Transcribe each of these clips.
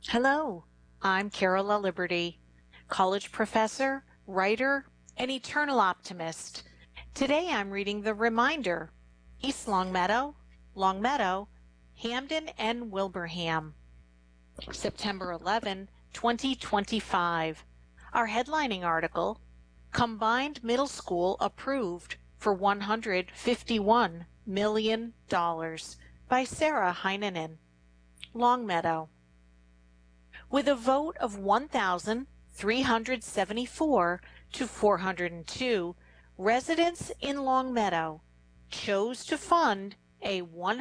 Hello, I'm Carola Liberty, college professor, writer, and eternal optimist. Today I'm reading The Reminder, East Longmeadow, Hamden, and Wilbraham, September 11, 2025. Our headlining article, Combined Middle School Approved for $151 million by Sarah Heinonen, Longmeadow. With a vote of 1,374 to 402, residents in Longmeadow chose to fund a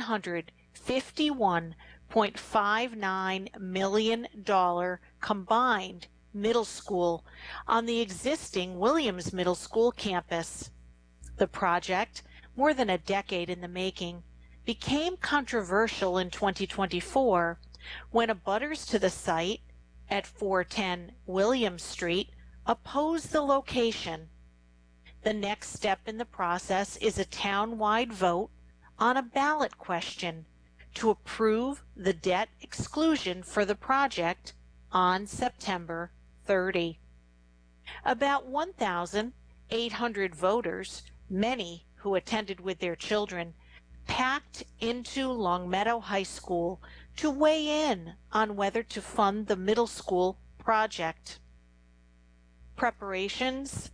$151.59 million combined middle school on the existing Williams Middle School campus. The project, more than a decade in the making, became controversial in 2024 when abutters to the site at 410 Williams Street opposed the location. The next step in the process is a town-wide vote on a ballot question to approve the debt exclusion for the project on September 30. About 1,800 voters, many who attended with their children, packed into Longmeadow High School to weigh in on whether to fund the middle school project. Preparations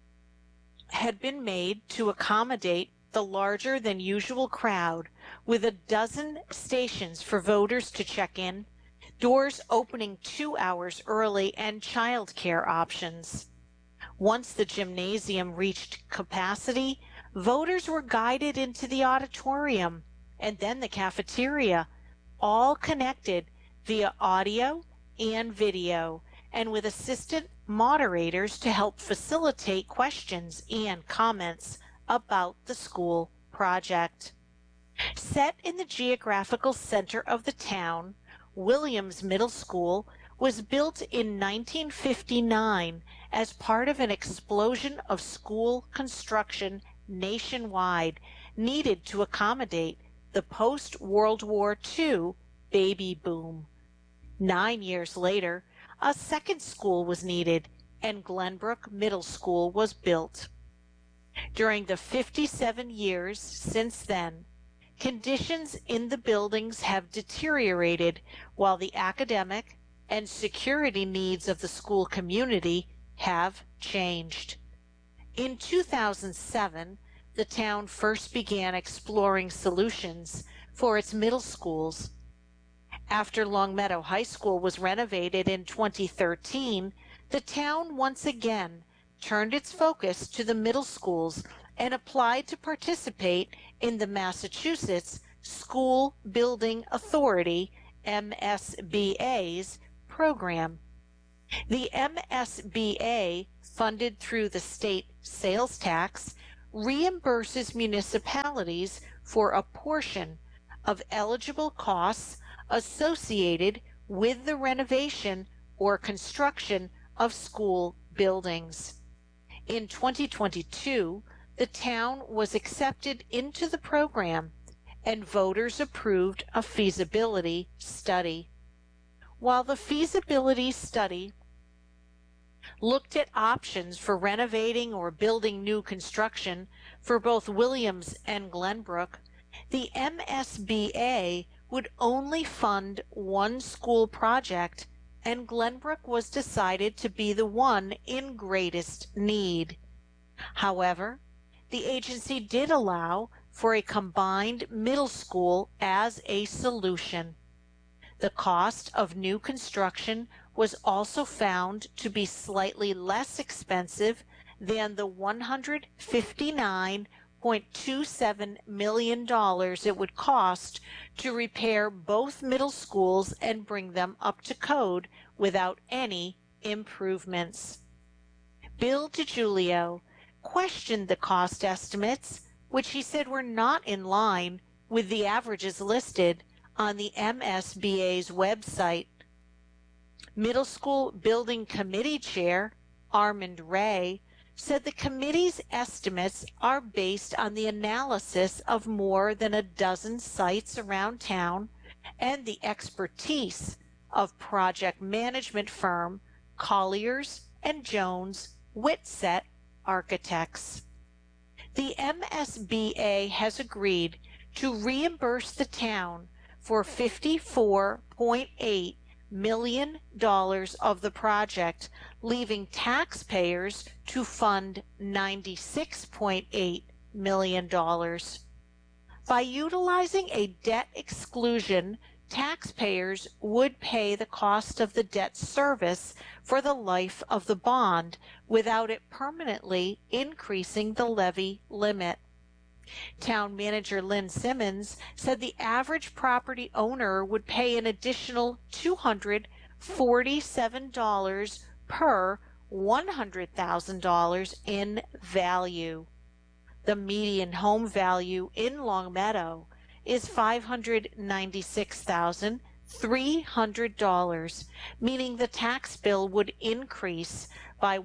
had been made to accommodate the larger than usual crowd, with a dozen stations for voters to check in, doors opening 2 hours early, and childcare options. Once the gymnasium reached capacity, voters were guided into the auditorium and then the cafeteria, all connected via audio and video, and with assistant moderators to help facilitate questions and comments about the school project. Set in the geographical center of the town, Williams Middle School was built in 1959 as part of an explosion of school construction nationwide needed to accommodate the post-World War II baby boom. 9 years later, a second school was needed, and Glenbrook Middle School was built. During the 57 years since then, conditions in the buildings have deteriorated while the academic and security needs of the school community have changed. In 2007, the town first began exploring solutions for its middle schools. After Longmeadow High School was renovated in 2013, the town once again turned its focus to the middle schools and applied to participate in the Massachusetts School Building Authority, MSBA's program. The MSBA, funded through the state sales tax, reimburses municipalities for a portion of eligible costs associated with the renovation or construction of school buildings. In 2022, the town was accepted into the program and voters approved a feasibility study. While the feasibility study looked at options for renovating or building new construction for both Williams and Glenbrook, the MSBA would only fund one school project, and Glenbrook was decided to be the one in greatest need. However, the agency did allow for a combined middle school as a solution. The cost of new construction was also found to be slightly less expensive than the $159.27 million it would cost to repair both middle schools and bring them up to code without any improvements. Bill DiGiulio questioned the cost estimates, which he said were not in line with the averages listed on the MSBA's website. Middle School Building Committee Chair Armand Ray said the committee's estimates are based on the analysis of more than a dozen sites around town and the expertise of project management firm Colliers and Jones Whitsett Architects. The MSBA has agreed to reimburse the town for $54.8 million of the project, leaving taxpayers to fund $96.8 million. By utilizing a debt exclusion, taxpayers would pay the cost of the debt service for the life of the bond without it permanently increasing the levy limit. Town manager Lynn Simmons said the average property owner would pay an additional $247 per $100,000 in value. The median home value in Longmeadow is $596,300, meaning the tax bill would increase by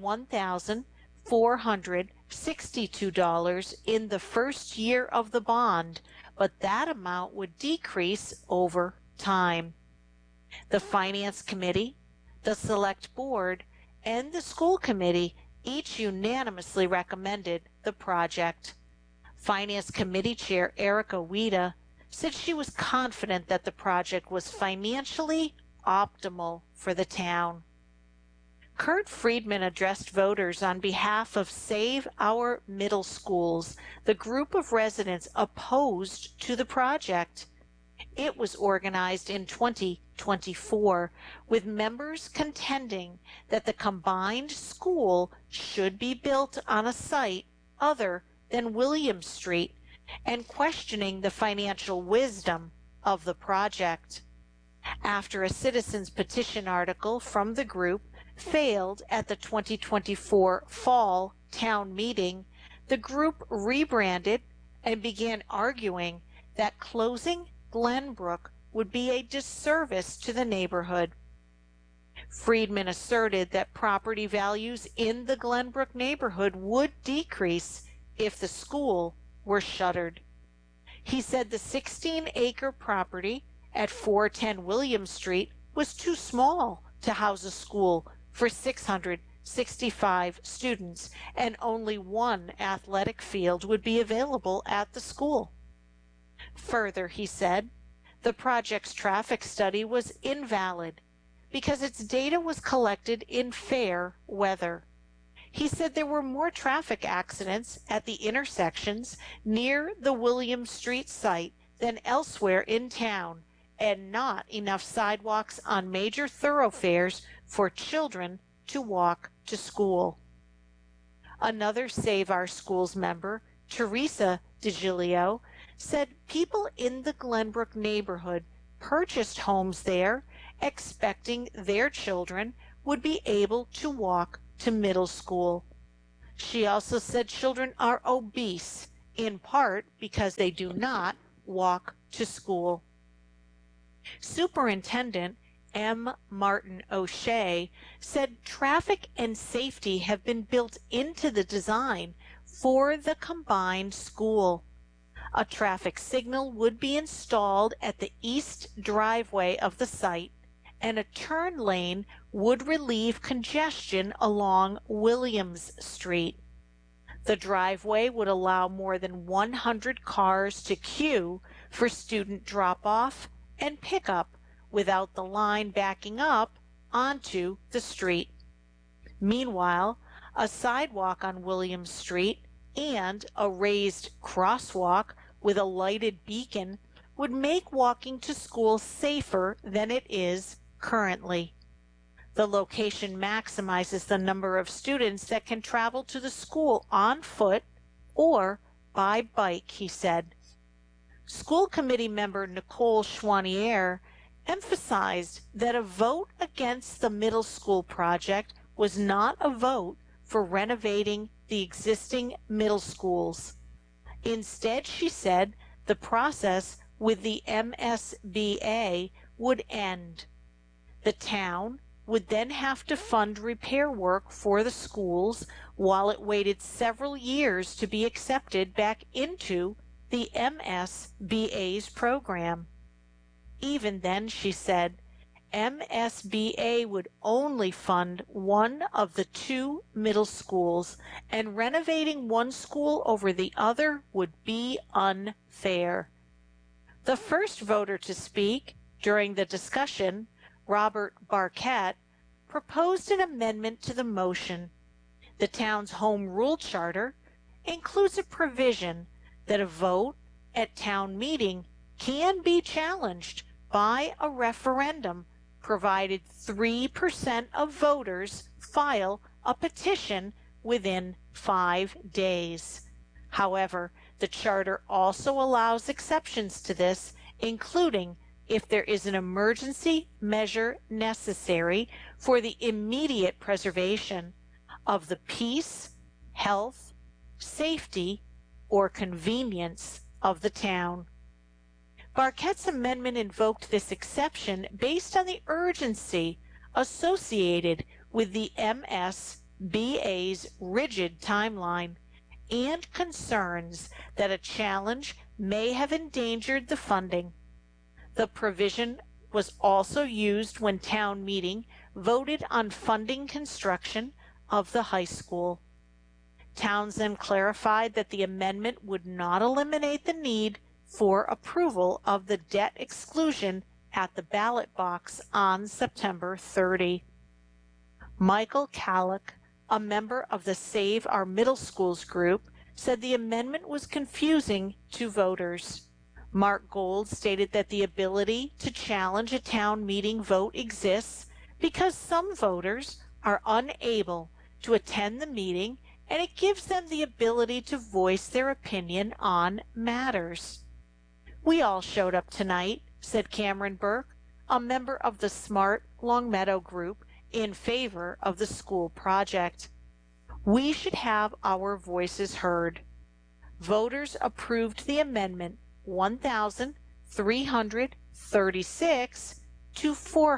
$1,462 in the first year of the bond, but that amount would decrease over time. The Finance Committee, the Select Board, and the School Committee each unanimously recommended the project. Finance Committee Chair Erica Weeda said she was confident that the project was financially optimal for the town. Kurt Friedman addressed voters on behalf of Save Our Middle Schools, the group of residents opposed to the project. It was organized in 2024, with members contending that the combined school should be built on a site other than William Street and questioning the financial wisdom of the project. After a citizens petition article from the group failed at the 2024 fall town meeting, the group rebranded and began arguing that closing Glenbrook would be a disservice to the neighborhood. Friedman asserted that property values in the Glenbrook neighborhood would decrease if the school were shuttered. He said the 16-acre property at 410 William Street was too small to house a school for 665 students, and only one athletic field would be available at the school. Further, he said, the project's traffic study was invalid because its data was collected in fair weather. He said there were more traffic accidents at the intersections near the William Street site than elsewhere in town, and not enough sidewalks on major thoroughfares for children to walk to school. Another Save Our Schools member, Teresa DiGilio, said people in the Glenbrook neighborhood purchased homes there expecting their children would be able to walk to middle school. She also said children are obese, in part because they do not walk to school. Superintendent M. Martin O'Shea said traffic and safety have been built into the design for the combined school. A traffic signal would be installed at the east driveway of the site, and a turn lane would relieve congestion along Williams Street. The driveway would allow more than 100 cars to queue for student drop-off and pickup without the line backing up onto the street. Meanwhile, a sidewalk on Williams Street and a raised crosswalk with a lighted beacon would make walking to school safer than it is currently. The location maximizes the number of students that can travel to the school on foot or by bike, he said. School committee member Nicole Chouanier emphasized that a vote against the middle school project was not a vote for renovating the existing middle schools. Instead, she said, the process with the MSBA would end. The town would then have to fund repair work for the schools while it waited several years to be accepted back into the MSBA's program. Even then, she said, MSBA would only fund one of the two middle schools, and renovating one school over the other would be unfair. The first voter to speak during the discussion, Robert Barquette, proposed an amendment to the motion. The town's home rule charter includes a provision that a vote at town meeting can be challenged by a referendum, provided 3% of voters file a petition within 5 days. However, the charter also allows exceptions to this, including if there is an emergency measure necessary for the immediate preservation of the peace, health, safety, or convenience of the town. Barquette's amendment invoked this exception based on the urgency associated with the MSBA's rigid timeline and concerns that a challenge may have endangered the funding. The provision was also used when town meeting voted on funding construction of the high school. Townsend clarified that the amendment would not eliminate the need for approval of the debt exclusion at the ballot box on September 30. Michael Kallick, a member of the Save Our Middle Schools group, said the amendment was confusing to voters. Mark Gold stated that the ability to challenge a town meeting vote exists because some voters are unable to attend the meeting, and it gives them the ability to voice their opinion on matters. We all showed up tonight, said Cameron Burke, a member of the Smart Longmeadow group in favor of the school project. We should have our voices heard. Voters approved the amendment 1,336 to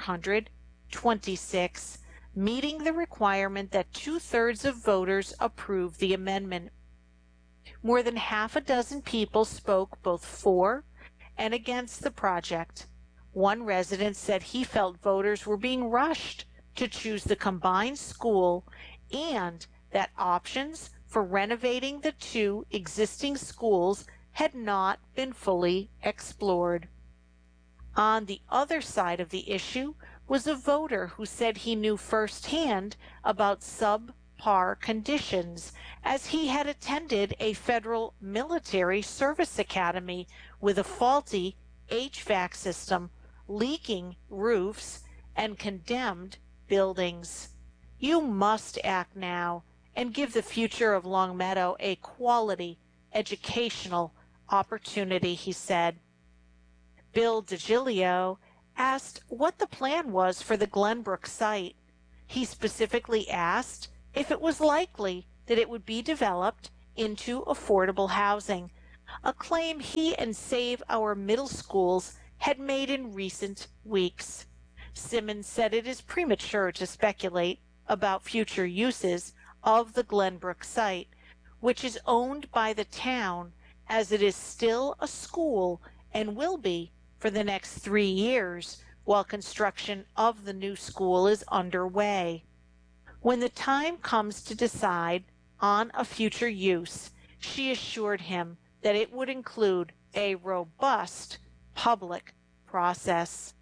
426, meeting the requirement that 2/3 of voters approve the amendment. More than half a dozen people spoke both for and against the project. One resident said he felt voters were being rushed to choose the combined school and that options for renovating the two existing schools had not been fully explored. On the other side of the issue was a voter who said he knew firsthand about subpar conditions, as he had attended a federal military service academy with a faulty HVAC system, leaking roofs, and condemned buildings. You must act now and give the future of Longmeadow a quality educational opportunity, he said. Bill DiGilio asked what the plan was for the Glenbrook site. He specifically asked if it was likely that it would be developed into affordable housing, a claim he and Save Our Middle Schools had made in recent weeks. Simmons said it is premature to speculate about future uses of the Glenbrook site, which is owned by the town, as it is still a school and will be for the next 3 years while construction of the new school is underway. When the time comes to decide on a future use, she assured him that it would include a robust public process.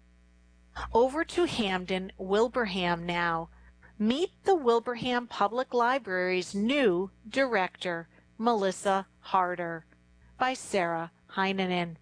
Over to Hamden, Wilbraham now. Meet the Wilbraham Public Library's new director, Melissa Harder, by Sarah Heinonen.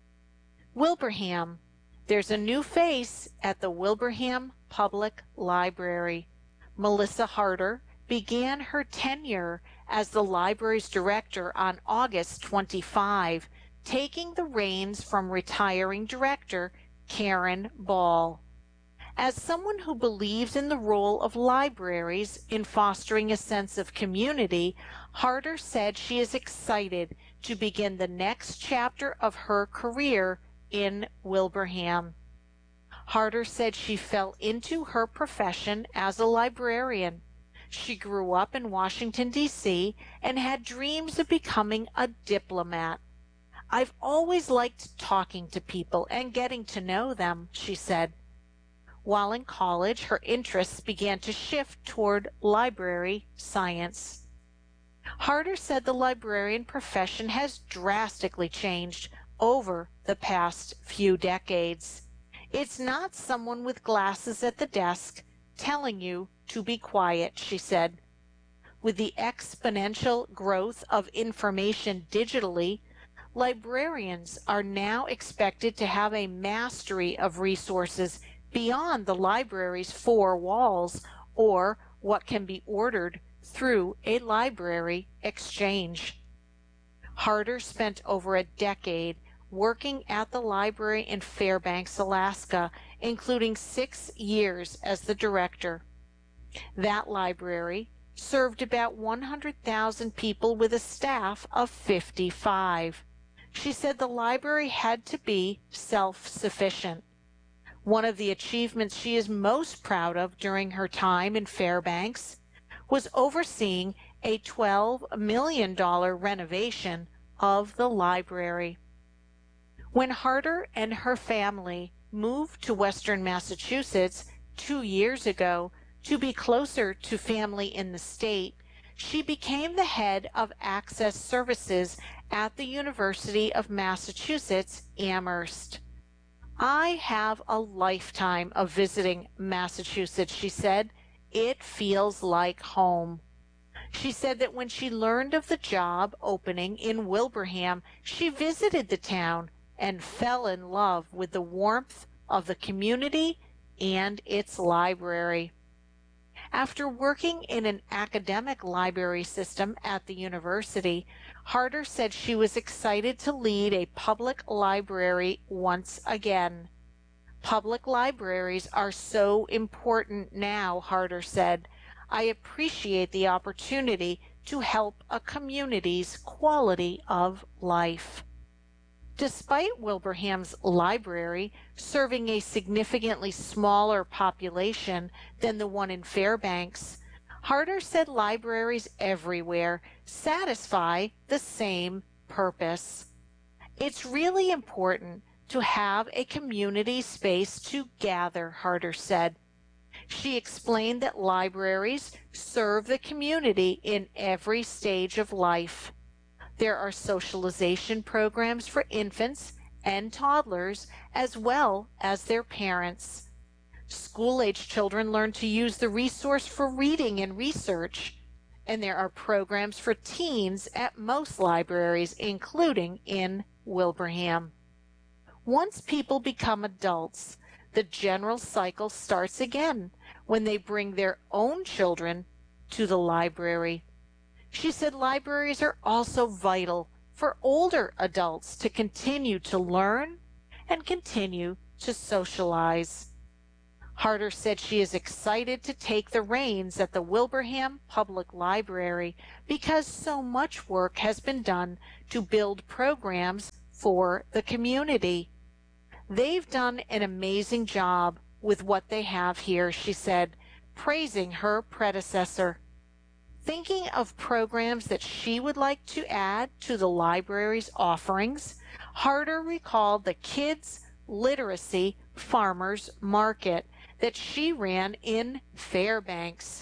Wilbraham. There's a new face at the Wilbraham Public Library. Melissa Harder began her tenure as the library's director on August 25, taking the reins from retiring director Karen Ball. As someone who believes in the role of libraries in fostering a sense of community, Harder said she is excited to begin the next chapter of her career in Wilbraham. Harder said she fell into her profession as a librarian. She grew up in Washington, D.C., and had dreams of becoming a diplomat. I've always liked talking to people and getting to know them, she said. While in college, her interests began to shift toward library science. Harder said the librarian profession has drastically changed over the past few decades. It's not someone with glasses at the desk telling you to be quiet, she said. With the exponential growth of information digitally, librarians are now expected to have a mastery of resources beyond the library's four walls or what can be ordered through a library exchange. Harder spent over a decade working at the library in Fairbanks, Alaska, including 6 years as the director. That library served about 100,000 people with a staff of 55. She said the library had to be self-sufficient. One of the achievements she is most proud of during her time in Fairbanks was overseeing a $12 million renovation of the library. When Harder and her family moved to Western Massachusetts 2 years ago to be closer to family in the state, she became the head of Access Services at the University of Massachusetts Amherst. I have a lifetime of visiting Massachusetts, she said. It feels like home. She said that when she learned of the job opening in Wilbraham, she visited the town and fell in love with the warmth of the community and its library. After working in an academic library system at the university, Harder said she was excited to lead a public library once again. Public libraries are so important now, Harder said. I appreciate the opportunity to help a community's quality of life. Despite Wilbraham's library serving a significantly smaller population than the one in Fairbanks, Harder said libraries everywhere satisfy the same purpose. It's really important to have a community space to gather, Harder said. She explained that libraries serve the community in every stage of life. There are socialization programs for infants and toddlers as well as their parents. School-age children learn to use the resource for reading and research, and there are programs for teens at most libraries, including in Wilbraham. Once people become adults, the general cycle starts again when they bring their own children to the library. She said libraries are also vital for older adults to continue to learn and continue to socialize. Harder said she is excited to take the reins at the Wilbraham Public Library because so much work has been done to build programs for the community. They've done an amazing job with what they have here, she said, praising her predecessor. Thinking of programs that she would like to add to the library's offerings, Harder recalled the Kids Literacy Farmers Market that she ran in Fairbanks.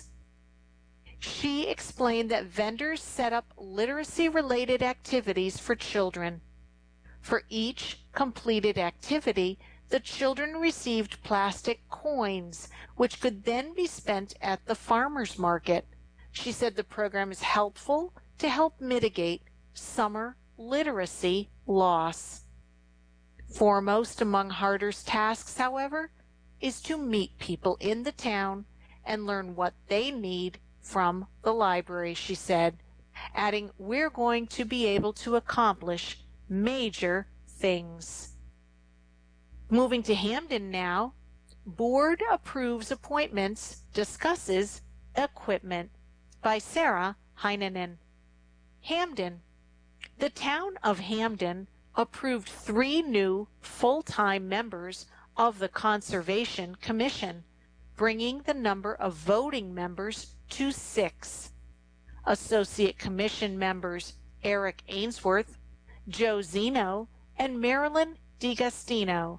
She explained that vendors set up literacy-related activities for children. For each completed activity, the children received plastic coins, which could then be spent at the farmers market. She said the program is helpful to help mitigate summer literacy loss. Foremost among Harder's tasks, however, is to meet people in the town and learn what they need from the library, she said, adding, we're going to be able to accomplish major things. Moving to Hamden now, Board approves appointments, discusses equipment, by Sarah Heinonen. Hamden. The town of Hamden approved 3 new full-time members of the Conservation Commission, bringing the number of voting members to 6. Associate Commission members Eric Ainsworth, Joe Zeno, and Marilyn DiGastino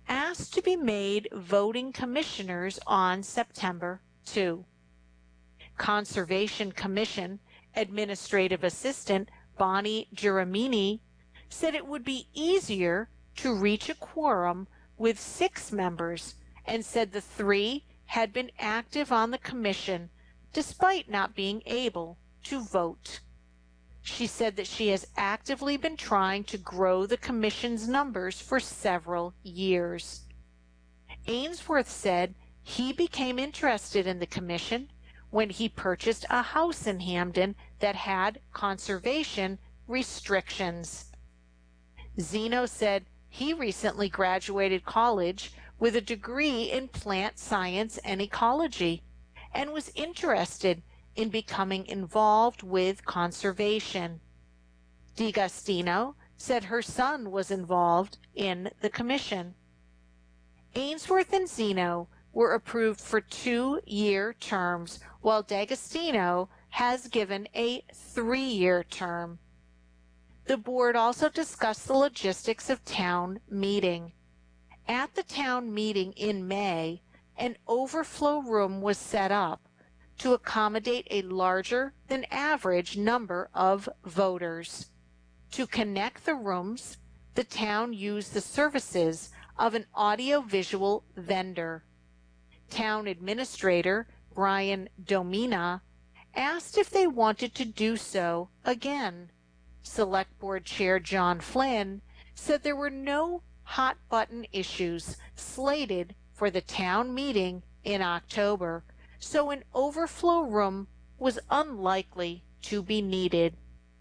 asked to be made voting commissioners on September 2. Conservation Commission Administrative Assistant Bonnie Giramini said it would be easier to reach a quorum with 6 members and said the 3 had been active on the commission despite not being able to vote. She said that she has actively been trying to grow the commission's numbers for several years. Ainsworth said he became interested in the commission when he purchased a house in Hamden that had conservation restrictions. Zeno said he recently graduated college with a degree in plant science and ecology and was interested in becoming involved with conservation. D'Agostino said her son was involved in the commission. Ainsworth and Zeno were approved for 2-year terms, while D'Agostino has given a 3-year term. The board also discussed the logistics of town meeting. At the town meeting in May, an overflow room was set up to accommodate a larger than average number of voters. To connect the rooms, the town used the services of an audiovisual vendor. Town Administrator Brian Domina asked if they wanted to do so again. Select Board Chair John Flynn said there were no hot-button issues slated for the town meeting in October, so an overflow room was unlikely to be needed.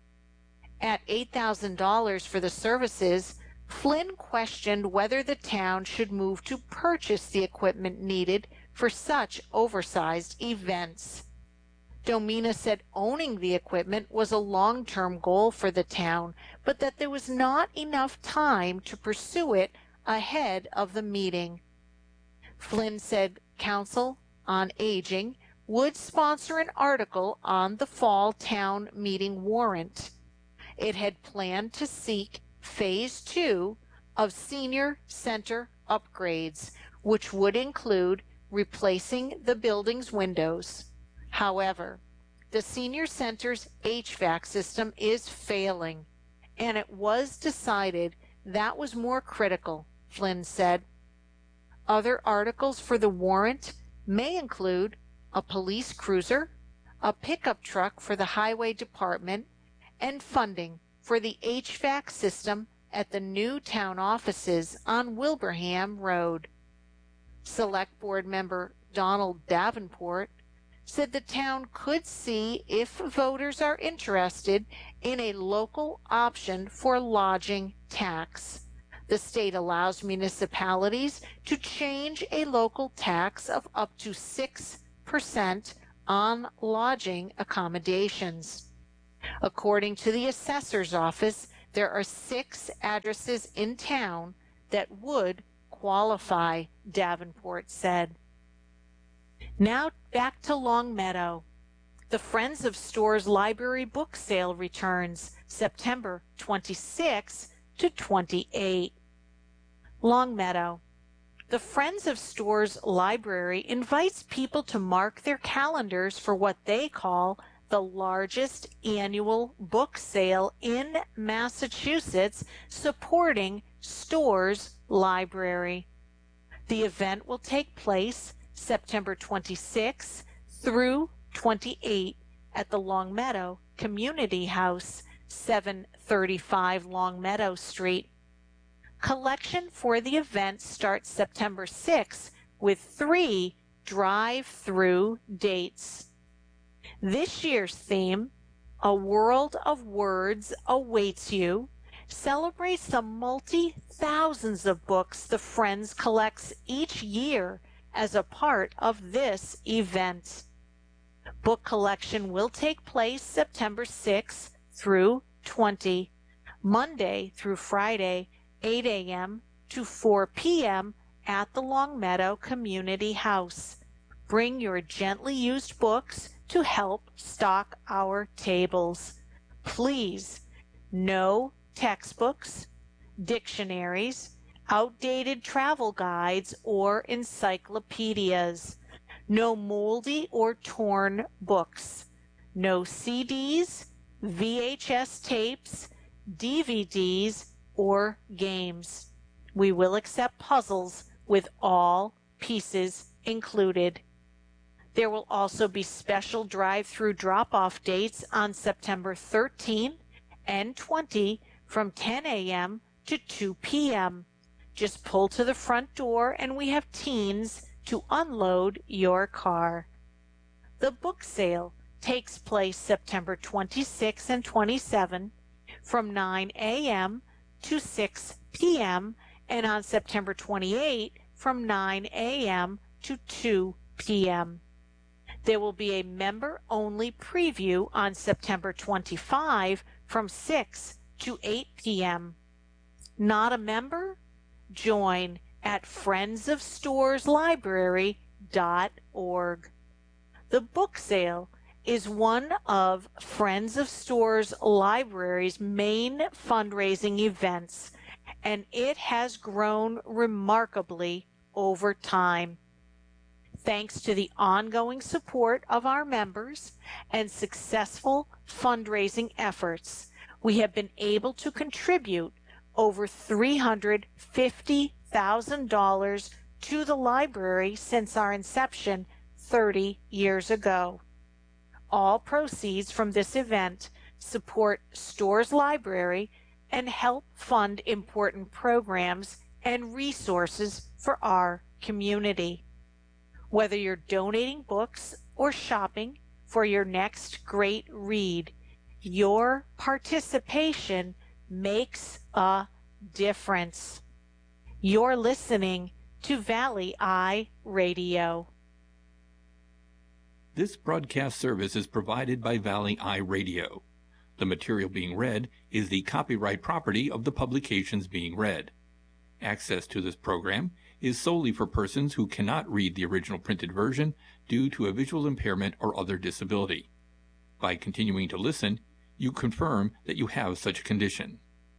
At $8,000 for the services, Flynn questioned whether the town should move to purchase the equipment needed for such oversized events. Domina said owning the equipment was a long-term goal for the town, but that there was not enough time to pursue it ahead of the meeting. Flynn said Council on Aging would sponsor an article on the fall town meeting warrant. It had planned to seek Phase 2 of senior center upgrades, which would include replacing the building's windows. However, the senior center's HVAC system is failing, and it was decided that was more critical, Flynn said. Other articles for the warrant may include a police cruiser, a pickup truck for the highway department, and funding for the HVAC system at the new town offices on Wilbraham Road. Select Board member Donald Davenport said the town could see if voters are interested in a local option for lodging tax. The state allows municipalities to change a local tax of up to 6% on lodging accommodations. According to the assessor's office, there are 6 addresses in town that would qualify, Davenport said. Now back to Longmeadow. The Friends of Stores Library book sale returns September 26 to 28. Longmeadow. The Friends of Stores Library invites people to mark their calendars for what they call the largest annual book sale in Massachusetts, supporting Stores Library. The event will take place September 26 through 28 at the Longmeadow Community House, 735 Longmeadow Street. Collection for the event starts September 6 with 3 drive-through dates. This year's theme, A World of Words Awaits You, celebrates the multi-thousands of books the Friends collects each year as a part of this event. Book collection will take place September 6 through 20, Monday through Friday, 8 a.m. to 4 p.m. at the Longmeadow Community House. Bring your gently used books to help stock our tables. Please, no textbooks, dictionaries, outdated travel guides or encyclopedias, no moldy or torn books, no CDs, VHS tapes, DVDs, or games. We will accept puzzles with all pieces included. There will also be special drive-through drop-off dates on September 13 and 20 from 10 a.m. to 2 p.m. Just pull to the front door and we have teens to unload your car. The book sale takes place September 26 and 27 from 9 a.m. to 6 p.m. and on September 28 from 9 a.m. to 2 p.m. There will be a member-only preview on September 25 from 6 to 8 p.m. Not a member? Join at friendsofstoreslibrary.org. The book sale is one of Friends of Stores Library's main fundraising events, and it has grown remarkably over time. Thanks to the ongoing support of our members and successful fundraising efforts, we have been able to contribute over $350,000 to the library since our inception 30 years ago. All proceeds from this event support Stores Library and help fund important programs and resources for our community. Whether you're donating books or shopping for your next great read, your participation makes a difference. You're listening to Valley Eye Radio. This broadcast service is provided by Valley Eye Radio. The material being read is the copyright property of the publications being read. Access to this program is solely for persons who cannot read the original printed version due to a visual impairment or other disability. By continuing to listen, you confirm that you have such a condition.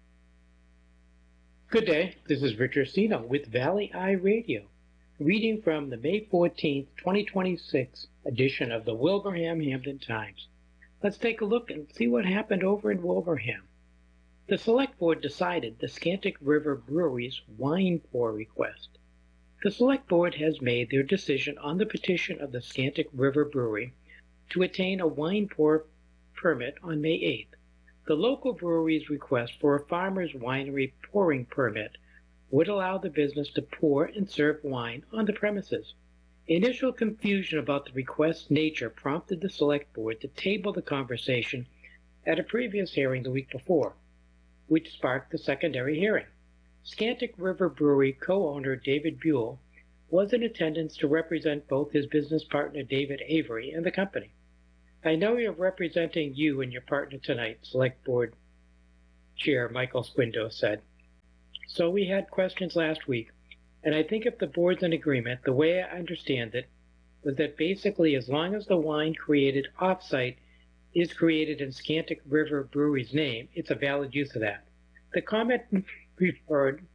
Good day, this is Richard Cino with Valley Eye Radio, reading from the May 14th, 2026 edition of the Wilbraham Hamden Times. Let's take a look and see what happened over in Wilbraham. The Select Board decided the Scantic River Brewery's wine pour request. The Select Board has made their decision on the petition of the Scantic River Brewery to attain a wine pour permit on May 8th. The local brewery's request for a farmer's winery pouring permit would allow the business to pour and serve wine on the premises. Initial confusion about the request's nature prompted the Select Board to table the conversation at a previous hearing the week before, which sparked the secondary hearing. Scantic River Brewery co-owner David Buell was in attendance to represent both his business partner David Avery and the company. I know you're representing you and your partner tonight, Select Board Chair Michael Squindo said. So we had questions last week, and I think if the board's in agreement, the way I understand it was that basically as long as the wine created off-site is created in Scantic River Brewery's name, it's a valid use of that. The comment referred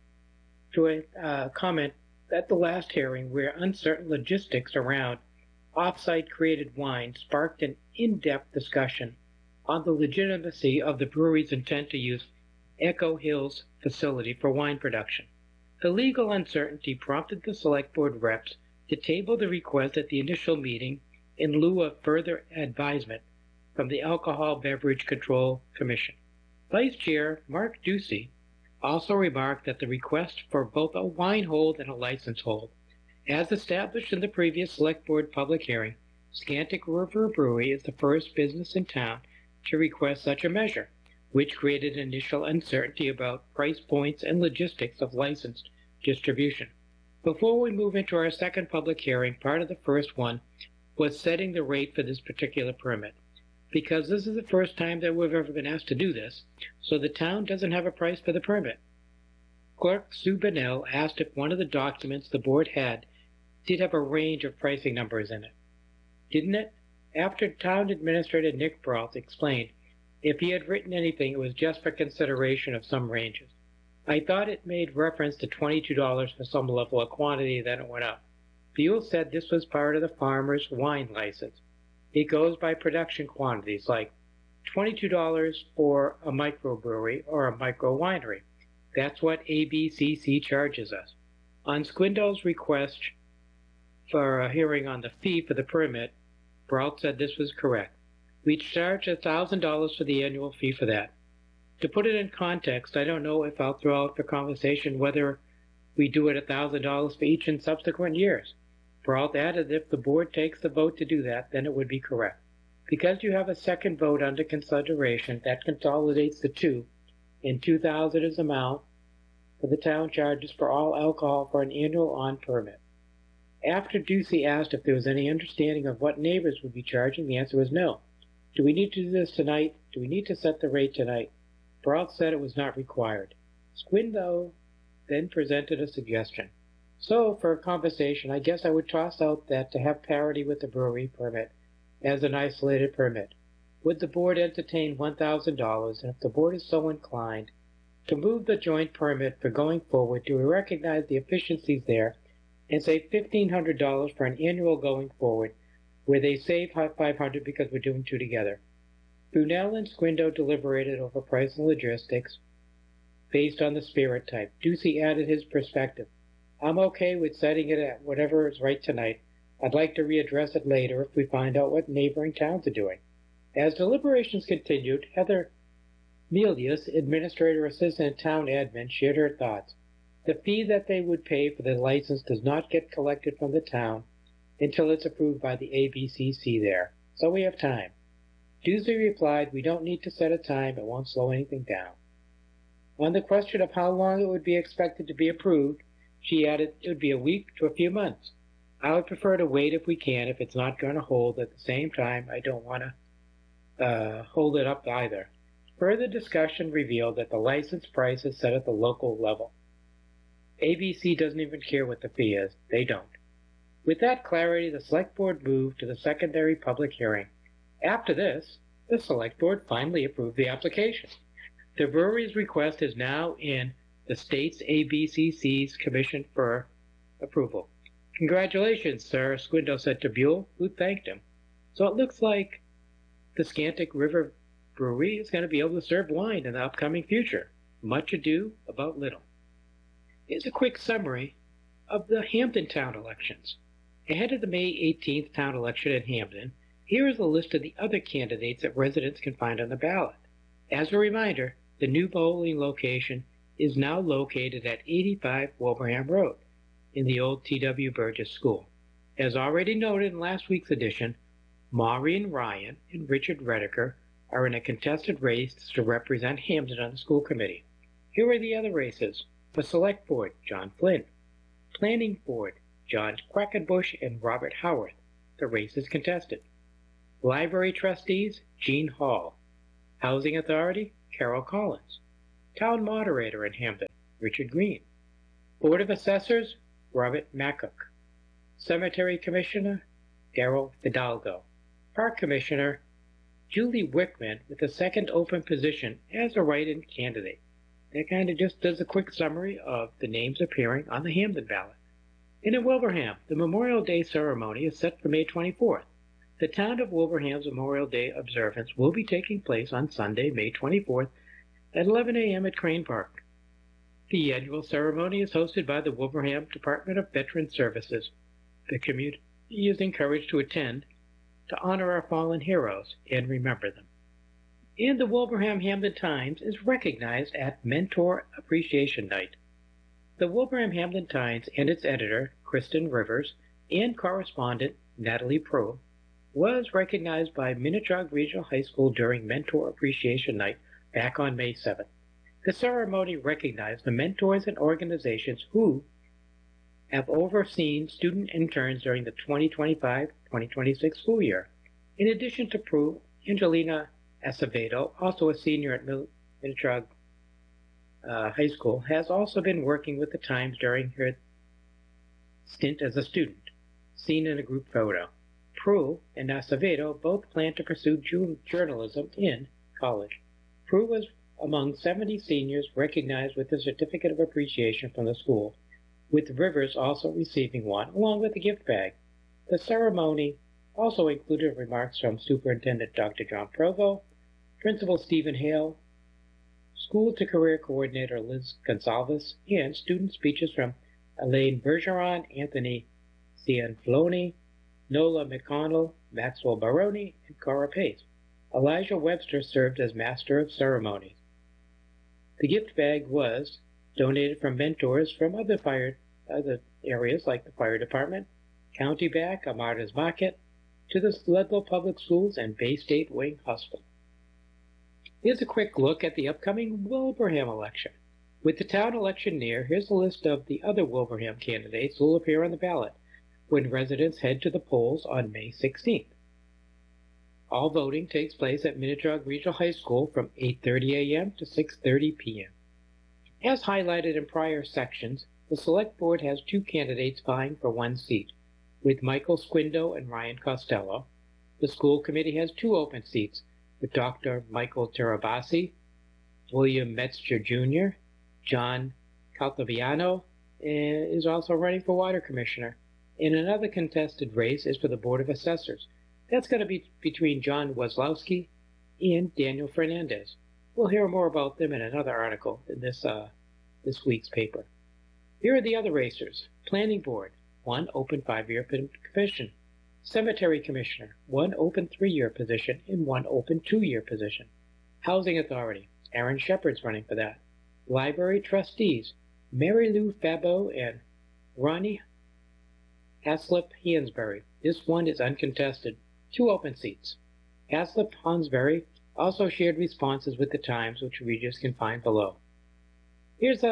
to a comment at the last hearing where uncertain logistics around off-site created wine sparked an in-depth discussion on the legitimacy of the brewery's intent to use Echo Hills facility for wine production. The legal uncertainty prompted the Select Board reps to table the request at the initial meeting in lieu of further advisement from the Alcohol Beverage Control Commission. Vice Chair Mark Ducey also remarked that the request for both a wine hold and a license hold, as established in the previous Select Board public hearing, Scantic River Brewery is the first business in town to request such a measure, which created initial uncertainty about price points and logistics of licensed distribution. Before we move into our second public hearing, part of the first one was setting the rate for this particular permit. Because this is the first time that we've ever been asked to do this, so the town doesn't have a price for the permit. Clerk Sue Bennell asked if one of the documents the board had did have a range of pricing numbers in it. Didn't it? After Town Administrator Nick Brault explained if he had written anything, it was just for consideration of some ranges. I thought it made reference to $22 for some level of quantity, then it went up. Buell said this was part of the farmer's wine license. It goes by production quantities, like $22 for a microbrewery or a micro winery. That's what ABCC charges us. On Squindo's request for a hearing on the fee for the permit, Brault said this was correct. We charge $1,000 for the annual fee for that. To put it in context, I don't know if I'll throw out the conversation whether we do it $1,000 for each in subsequent years. Brault added that if the board takes the vote to do that, then it would be correct. Because you have a second vote under consideration, that consolidates the two, and $2,000 is the amount for the town charges for all alcohol for an annual on permit. After Ducey asked if there was any understanding of what neighbors would be charging, the answer was no. Do we need to do this tonight? Do we need to set the rate tonight? Brault said it was not required. Squindo then presented a suggestion. So, for a conversation, I guess I would toss out that to have parity with the brewery permit as an isolated permit. Would the board entertain $1,000, and if the board is so inclined, to move the joint permit for going forward, do we recognize the efficiencies there and say $1,500 for an annual going forward, where they save $500 because we're doing two together? Brunel and Squindo deliberated over price and logistics based on the spirit type. Ducey added his perspective. I'm okay with setting it at whatever is right tonight. I'd like to readdress it later if we find out what neighboring towns are doing. As deliberations continued, Heather Melius, administrator assistant town admin, shared her thoughts. The fee that they would pay for the license does not get collected from the town until it's approved by the ABCC there, so we have time. Ducey replied, we don't need to set a time, it won't slow anything down. On the question of how long it would be expected to be approved, she added it would be a week to a few months. I would prefer to wait if we can, if it's not going to hold. At the same time, I don't want to hold it up either. Further discussion revealed that the license price is set at the local level. ABC doesn't even care what the fee is. They don't. With that clarity, the Select Board moved to the secondary public hearing. After this, the Select Board finally approved the application. The brewery's request is now in the state's ABCC's Commission for approval. Congratulations, sir, Squindo said to Buell, who thanked him. So it looks like the Scantic River Brewery is going to be able to serve wine in the upcoming future. Much ado about little. Here's a quick summary of the Hampden town elections. Ahead of the May 18th town election in Hampden, here is a list of the other candidates that residents can find on the ballot. As a reminder, the new polling location is now located at 85 Wilbraham Road in the old T.W. Burgess School. As already noted in last week's edition, Maureen Ryan and Richard Redeker are in a contested race to represent Hampden on the school committee. Here are the other races. For Select Board, John Flynn. Planning Board, John Quackenbush and Robert Howarth. The race is contested. Library Trustees, Jean Hall. Housing Authority, Carol Collins. Town Moderator in Hampden, Richard Green. Board of Assessors, Robert Macook. Cemetery Commissioner, Darrell Fidalgo. Park Commissioner, Julie Wickman, with a second open position as a write-in candidate. That kind of just does a quick summary of the names appearing on the Hampden ballot. And in Wilbraham, the Memorial Day ceremony is set for May 24th. The town of Wilbraham's Memorial Day observance will be taking place on Sunday, May 24th at 11 a.m. at Crane Park. The annual ceremony is hosted by the Wilbraham Department of Veteran Services. The community is encouraged to attend to honor our fallen heroes and remember them. And the Wilbraham Hampden Times is recognized at Mentor Appreciation Night. The Wilbraham Hampden Times and its editor, Kristen Rivers, and correspondent, Natalie Proulx, was recognized by Minnetrog Regional High School during Mentor Appreciation Night back on May 7th. The ceremony recognized the mentors and organizations who have overseen student interns during the 2025-2026 school year. In addition to Proulx, Angelina Acevedo, also a senior at Minnetrog High School, has also been working with the Times during her stint as a student, seen in a group photo. Proulx and Acevedo both plan to pursue journalism in college. Proulx was among 70 seniors recognized with a Certificate of Appreciation from the school, with Rivers also receiving one, along with a gift bag. The ceremony also included remarks from Superintendent Dr. John Provo, Principal Stephen Hale, School to Career Coordinator Liz Gonsalves, and student speeches from Elaine Bergeron, Anthony Cianfloni, Nola McConnell, Maxwell Baroni, and Cora Pace. Elijah Webster served as Master of Ceremonies. The gift bag was donated from mentors from other areas like the Fire Department, County Back, Amarda's Market, to the Ludlow Public Schools and Bay State Wing Hospital. Here's a quick look at the upcoming Wilbraham election. With the town election near, here's a list of the other Wilbraham candidates who will appear on the ballot when residents head to the polls on May 16th. All voting takes place at Minnetonka Regional High School from 8:30 a.m. to 6:30 p.m. As highlighted in prior sections, the Select Board has two candidates vying for one seat, with Michael Squindo and Ryan Costello. The school committee has two open seats, with Dr. Michael Terabasi, William Metzger Jr., John Caltabiano is also running for Water Commissioner, and another contested race is for the Board of Assessors. That's going to be between John Wazlowski and Daniel Fernandez. We'll hear more about them in another article in this week's paper. Here are the other racers. Planning Board, one open 5-year position. Cemetery Commissioner, one open 3-year position and one open 2-year position. Housing Authority, Aaron Shepard's running for that. Library Trustees, Mary Lou Fabo and Ronnie Haslip Hansberry. This one is uncontested. Two open seats. Haslip Hansberry also shared responses with the Times, which readers can find below. Here's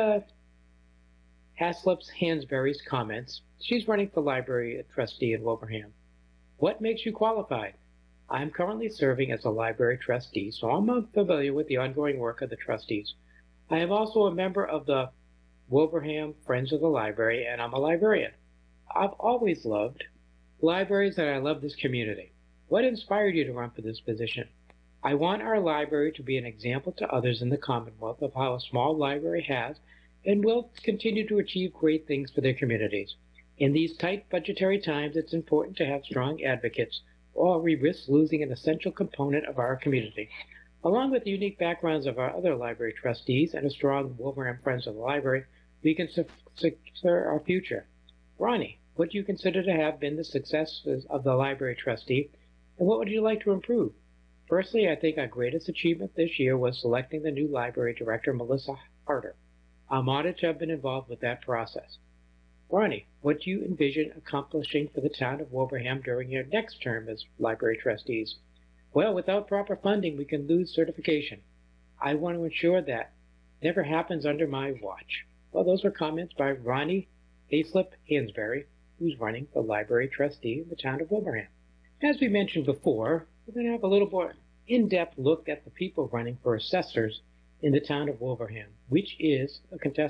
Haslip Hansberry's comments. She's running for library trustee in Wilbraham. What makes you qualified? I'm currently serving as a library trustee, so I'm familiar with the ongoing work of the trustees. I am also a member of the Wilbraham Friends of the Library, and I'm a librarian. I've always loved libraries, and I love this community. What inspired you to run for this position? I want our library to be an example to others in the Commonwealth of how a small library has and will continue to achieve great things for their communities. In these tight budgetary times, it's important to have strong advocates, or we risk losing an essential component of our community. Along with the unique backgrounds of our other library trustees and a strong Wilbraham Friends of the Library, we can secure our future. Ronnie, what do you consider to have been the successes of the library trustee, and what would you like to improve? Personally, I think our greatest achievement this year was selecting the new library director, Melissa Harder. I'm honored to have been involved with that process. Ronnie, what do you envision accomplishing for the town of Wilbraham during your next term as library trustees? Well, without proper funding, we can lose certification. I want to ensure that never happens under my watch. Well, those were comments by Ronnie Haslip Hansberry, who's running for library trustee in the town of Wilbraham. As we mentioned before, we're going to have a little more in-depth look at the people running for assessors in the town of Wilbraham, which is a contested